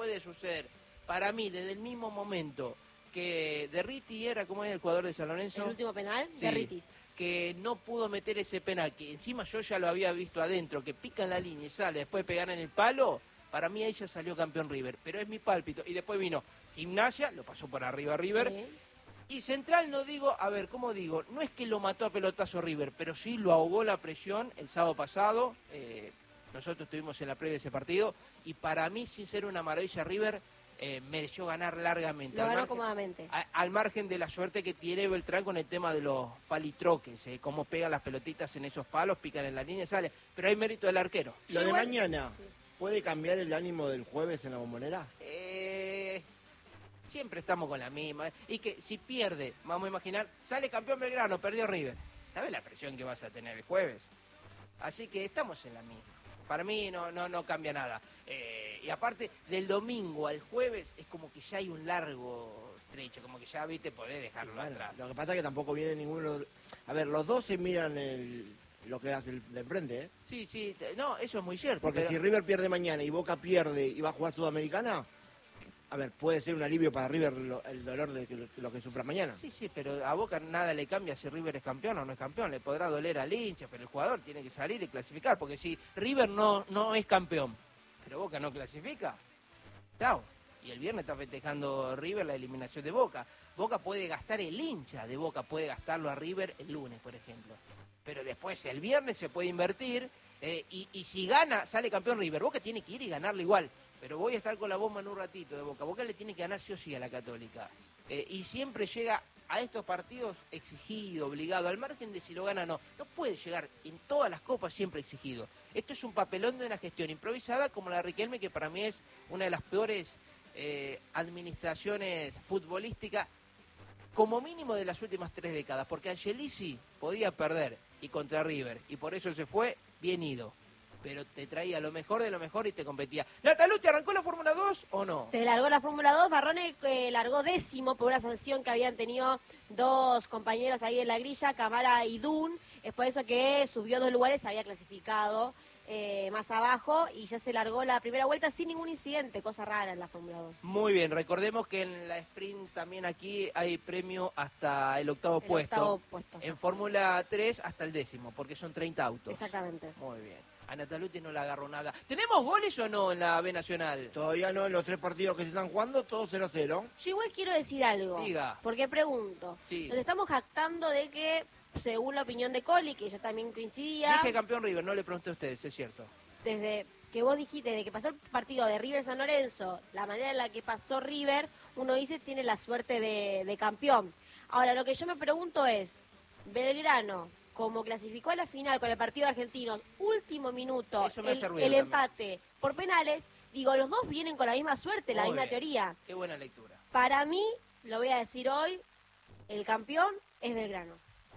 puede suceder. Para mí, desde el mismo momento que Derriti era, como es el jugador de San Lorenzo? ¿El último penal? Sí, Derritis. que no pudo meter ese penal, que encima yo ya lo había visto adentro, que pica en la línea y sale, después pegar en el palo, para mí ahí ya salió campeón River, pero es mi pálpito. Y después vino Gimnasia, lo pasó por arriba River, Sí. y Central no digo, a ver, ¿cómo digo? No es que lo mató a pelotazo River, pero sí lo ahogó la presión el sábado pasado, nosotros estuvimos en la previa de ese partido, y para mí, sin ser una maravilla River, mereció ganar largamente. Lo ganó cómodamente. Al margen de la suerte que tiene Beltrán con el tema de los palitroques, cómo pegan las pelotitas en esos palos, pican en la línea y sale. Pero hay mérito del arquero. Lo de mañana, ¿puede cambiar el ánimo del jueves en la Bombonera? Siempre estamos con la misma. Y que si pierde, vamos a imaginar, sale campeón Belgrano, perdió River. ¿Sabes la presión que vas a tener el jueves? Así que estamos en la misma. Para mí no cambia nada. Y aparte, del domingo al jueves es como que ya hay un largo trecho, como que ya, viste, podés dejarlo atrás. Lo que pasa es que tampoco viene ninguno... A ver, los dos se miran lo que hace el de enfrente, ¿eh? Sí, no, eso es muy cierto. Porque si River pierde mañana y Boca pierde y va a jugar Sudamericana, a ver, puede ser un alivio para River el dolor de lo que sufra mañana. Sí, pero a Boca nada le cambia si River es campeón o no es campeón. Le podrá doler al hincha, pero el jugador tiene que salir y clasificar. Porque si River no es campeón, pero Boca no clasifica, chao. Y el viernes está festejando River la eliminación de Boca. Boca puede gastar el hincha de Boca, puede gastarlo a River el lunes, por ejemplo. Pero después el viernes se puede invertir y si gana, sale campeón River. Boca tiene que ir y ganarlo igual. Pero voy a estar con la bomba en un ratito de Boca. Boca le tiene que ganar sí o sí a la Católica. Y siempre llega a estos partidos exigido, obligado, al margen de si lo gana o no. No puede llegar en todas las copas siempre exigido. Esto es un papelón de una gestión improvisada como la de Riquelme, que para mí es una de las peores administraciones futbolísticas, como mínimo de las últimas 3 décadas. Porque Angelici podía perder y contra River. Y por eso se fue bien ido. Pero te traía lo mejor de lo mejor y te competía. ¿Natalucci arrancó la Fórmula 2 o no? Se largó la Fórmula 2, Barrone largó 10º por una sanción que habían tenido dos compañeros ahí en la grilla, Camara y Dun. Es por eso que subió 2 lugares, se había clasificado más abajo y ya se largó la primera vuelta sin ningún incidente, cosa rara en la Fórmula 2. Muy bien, recordemos que en la sprint también aquí hay premio hasta el octavo puesto. En Fórmula 3 hasta el 10º, porque son 30 autos. Exactamente. Muy bien. A Natalucci no le agarró nada. ¿Tenemos goles o no en la B Nacional? Todavía no, en los 3 partidos que se están jugando, todos 0-0. Yo igual quiero decir algo. Diga. Porque pregunto. Sí. Nos estamos jactando de que, según la opinión de Coli, que yo también coincidía... Dije campeón River, no le pregunté a ustedes, es cierto. Desde que vos dijiste, desde que pasó el partido de River San Lorenzo, la manera en la que pasó River, uno dice tiene la suerte de campeón. Ahora, lo que yo me pregunto es, Belgrano, como clasificó a la final con el partido de Argentinos, último minuto, el empate por penales, digo, los dos vienen con la misma suerte, la misma teoría. Qué buena lectura. Para mí, lo voy a decir hoy, el campeón es Belgrano.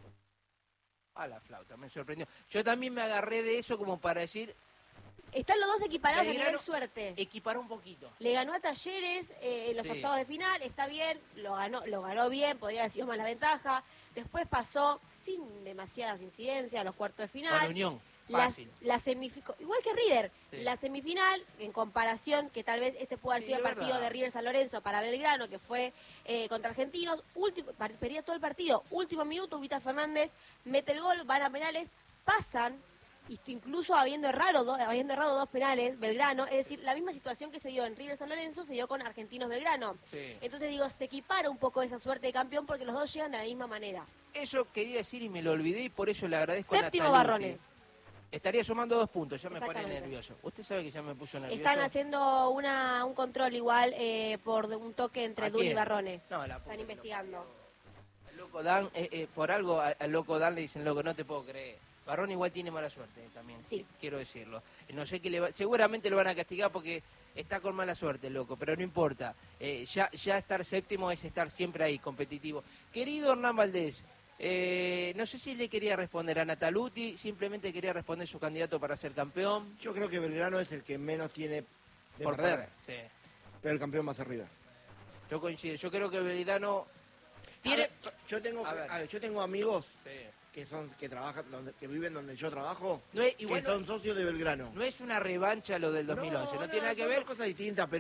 A la flauta, me sorprendió. Yo también me agarré de eso como para decir... Están los dos equiparados a nivel suerte. Equiparó un poquito. Le ganó a Talleres en los octavos de final, está bien, lo ganó bien, podría haber sido más la ventaja. Después pasó sin demasiadas incidencias a los cuartos de final. Con Unión, fácil. Igual que River, sí. La semifinal, en comparación, que tal vez este pueda haber sido el partido de River San Lorenzo para Belgrano, que fue contra Argentinos, perdía todo el partido. Último minuto, Vita Fernández mete el gol, van a penales, pasan. Incluso habiendo errado 2 penales, Belgrano, es decir, la misma situación que se dio en River San Lorenzo se dio con Argentinos Belgrano. Sí. Entonces digo, se equipara un poco esa suerte de campeón porque los dos llegan de la misma manera. Eso quería decir y me lo olvidé y por eso le agradezco Séptimo a Natalucci. Barrone. Estaría sumando 2 puntos, ya me pone nervioso. Usted sabe que ya me puso nervioso. Están haciendo un control igual por un toque entre Dun y Barrone. No, están investigando. Al loco Dan, por algo al loco Dan le dicen, loco, no te puedo creer. Barrón igual tiene mala suerte también, sí. Quiero decirlo. No sé seguramente lo van a castigar porque está con mala suerte, loco, pero no importa. Ya estar séptimo es estar siempre ahí, competitivo. Querido Hernán Valdés, no sé si le quería responder a Natalucci, simplemente quería responder su candidato para ser campeón. Yo creo que Belgrano es el que menos tiene de por perder, sí. Pero el campeón va a ser River. Yo coincido, yo creo que Belgrano tiene... Yo tengo amigos... Sí. que trabajan, que viven donde yo trabajo, son socios de Belgrano. No es una revancha lo del 2011, no tiene nada que ver. Son cosas distintas, pero